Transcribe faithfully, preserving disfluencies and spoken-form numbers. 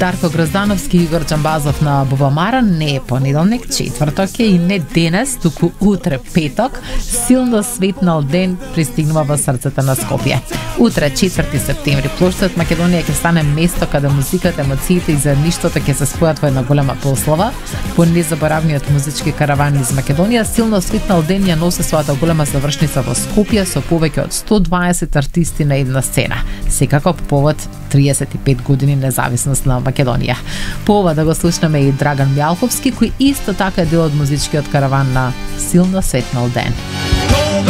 Дарко Гроздановски и Игор Джамбазов на Бубамара не е понеделник, четврток е и не денес, туку утре петок, силно светнал ден пристигнува во срцето на Скопје. Утре, четврти септември, плоштадот Македонија ќе стане место каде музиката, емоциите и заедништвото ќе се спојат во една голема прослава. По незаборавниот музички караван из Македонија, силно светнал ден ја носи својата голема завршница во Скопје со повеќе од сто дваесет артисти на една сцена. Секако по повод триесет и пет години независност на Македонија. По ова да го слушнеме и Драган Мјалковски, кој исто така е дел од музичкиот караван на Силно светнал ден.